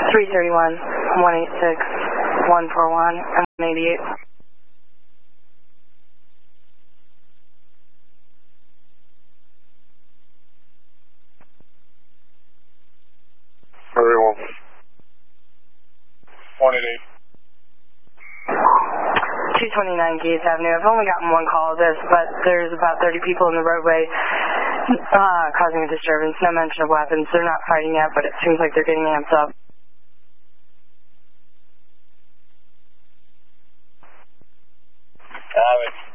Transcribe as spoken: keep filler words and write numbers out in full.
three thirty-one, one eighty-six, one forty-one, and one eighty-eight. Very well. one eighty-eight. two twenty-nine Gates Avenue. I've only gotten one call of this, but there's about thirty people in the roadway uh, causing a disturbance. No mention of weapons. They're not fighting yet, but it seems like they're getting amped up. Got it.